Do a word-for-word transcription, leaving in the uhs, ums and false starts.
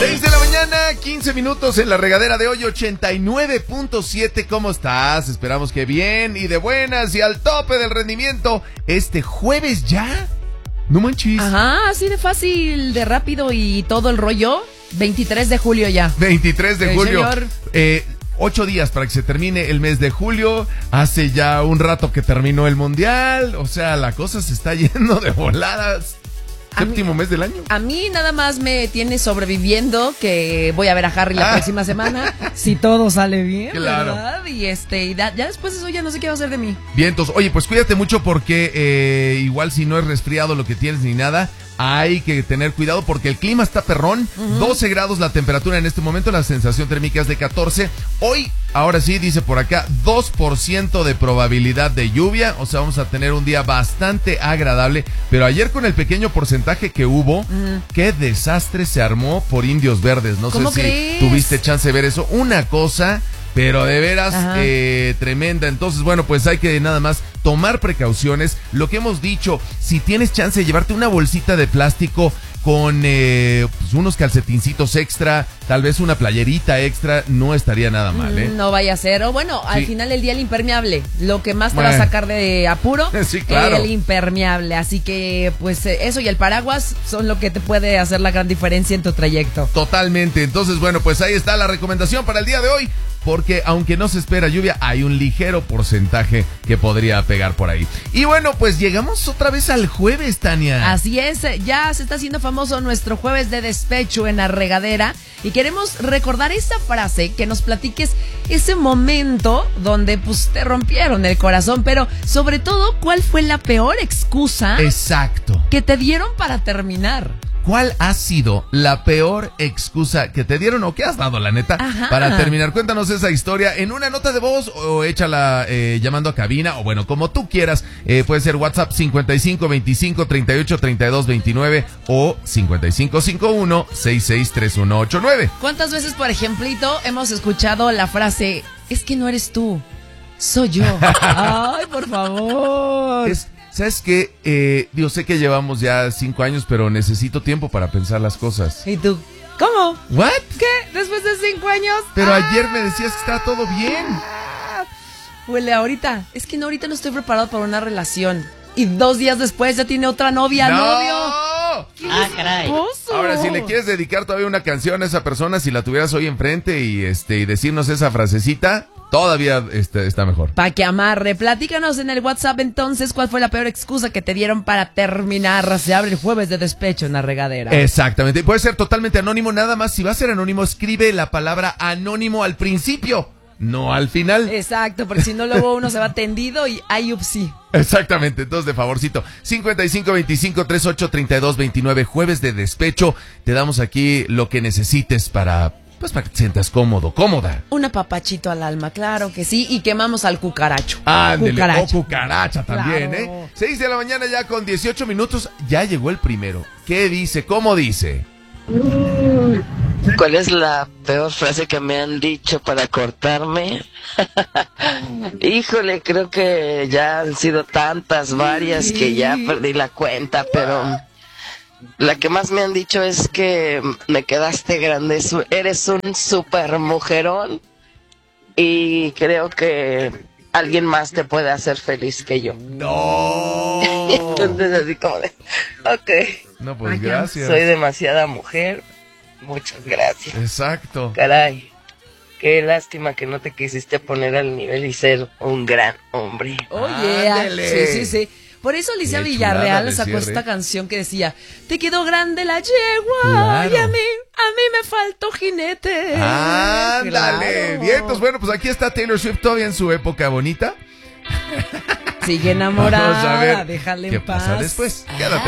seis de la mañana, quince minutos en la regadera de hoy, ochenta y nueve punto siete. ¿Cómo estás? Esperamos que bien y de buenas y al tope del rendimiento. Este jueves ya. No manches. Ajá, así de fácil, de rápido y todo el rollo. veintitrés de julio ya. veintitrés de Sí, julio. señor. Eh, ocho días para que se termine el mes de julio. Hace ya un rato que terminó el mundial. O sea, la cosa se está yendo de voladas. Séptimo mes del año. A mí nada más me tiene sobreviviendo que voy a ver a Harry la Ah. próxima semana. Si todo sale bien, Claro. ¿verdad? Y este, y da- ya después de eso ya no sé qué va a hacer de mí. Vientos. Oye, pues cuídate mucho porque eh, igual si no es resfriado lo que tienes ni nada, hay que tener cuidado porque el clima está perrón. Uh-huh. doce grados la temperatura en este momento, la sensación térmica es de catorce. Hoy, ahora sí, dice por acá, dos por ciento de probabilidad de lluvia. O sea, vamos a tener un día bastante agradable. Pero ayer con el pequeño porcentaje que hubo, uh-huh. qué desastre se armó por Indios Verdes. No sé ¿Cómo si crees? tuviste chance de ver eso. Una cosa... pero de veras eh, tremenda. Entonces, bueno, pues hay que nada más tomar precauciones. Lo que hemos dicho, si tienes chance de llevarte una bolsita de plástico con eh, pues unos calcetincitos extra, tal vez una playerita extra, no estaría nada mal, ¿eh? No vaya a ser. O bueno, al Sí. final del día el impermeable. Lo que más te Bueno. va a sacar de apuro, Sí, claro. el impermeable. Así que, pues, eh, eso y el paraguas son lo que te puede hacer la gran diferencia en tu trayecto. Totalmente. Entonces, bueno, pues ahí está la recomendación para el día de hoy. Porque aunque no se espera lluvia, hay un ligero porcentaje que podría pegar por ahí. Y bueno, pues llegamos otra vez al jueves, Tania. Así es, ya se está haciendo famoso nuestro jueves de despecho en la regadera. Y queremos recordar esa frase, que nos platiques ese momento donde pues te rompieron el corazón. Pero sobre todo, ¿cuál fue la peor excusa Exacto. que te dieron para terminar? ¿Cuál ha sido la peor excusa que te dieron o que has dado, la neta, Ajá. para terminar? Cuéntanos esa historia en una nota de voz o échala eh, llamando a cabina o bueno, como tú quieras. Eh, puede ser WhatsApp cincuenta y cinco veinticinco treinta y ocho treinta y dos veintinueve o cincuenta y cinco cincuenta y uno sesenta y seis treinta y uno ochenta y nueve. ¿Cuántas veces, por ejemplito, hemos escuchado la frase, es que no eres tú, soy yo? Ay, por favor. Es... ¿Sabes qué? Eh, digo, sé que llevamos ya cinco años, pero necesito tiempo para pensar las cosas. ¿Y tú? ¿Cómo? ¿What? ¿Qué? ¿Después de cinco años? Pero ¡Ah! ayer me decías que estaba todo bien. Huele, ahorita. Es que no, ahorita no estoy preparado para una relación. Y dos días después ya tiene otra novia, ¡No! novio. Ah, caray. Esposo. Ahora, si le quieres dedicar todavía una canción a esa persona, si la tuvieras hoy enfrente y este y decirnos esa frasecita, todavía este, está mejor. Pa' que amarre. Platícanos en el WhatsApp entonces cuál fue la peor excusa que te dieron para terminar. Se abre el jueves de despecho en la regadera. Exactamente. Puede ser totalmente anónimo, nada más. Si va a ser anónimo, escribe la palabra anónimo al principio, no al final. Exacto, porque si no luego uno se va tendido y ay, upsí. Exactamente, entonces de favorcito, cincuenta y cinco veinticinco treinta y ocho treinta y dos veintinueve, jueves de despecho. Te damos aquí lo que necesites para, pues para que te sientas cómodo, cómoda. Un apapachito al alma, claro que sí. Y quemamos al cucaracho. Ándele, Cucaracho. o cucaracha también, Claro. ¿eh? seis de la mañana ya con dieciocho minutos, ya llegó el primero. ¿Qué dice? ¿Cómo dice? ¿Cuál es la peor frase que me han dicho para cortarme? Híjole, creo que ya han sido tantas, varias, que ya perdí la cuenta, pero la que más me han dicho es que me quedaste grande, su- eres un super mujerón y creo que alguien más te puede hacer feliz que yo. ¡No! Entonces así como de, ok, No, pues gracias. soy demasiada mujer, muchas gracias. Exacto. Caray, qué lástima que no te quisiste poner al nivel y ser un gran hombre. Oye, Ándele. sí, sí, sí. Por eso Alicia Qué Villarreal chulada de sacó cierre. esta canción que decía, te quedó grande la yegua Claro. y a mí, a mí me faltó jinete. Ándale, Claro. bien, pues bueno, pues aquí está Taylor Swift todavía en su época bonita. Sigue enamorada, Vamos a ver déjale qué en paz. pasa después. Quédate.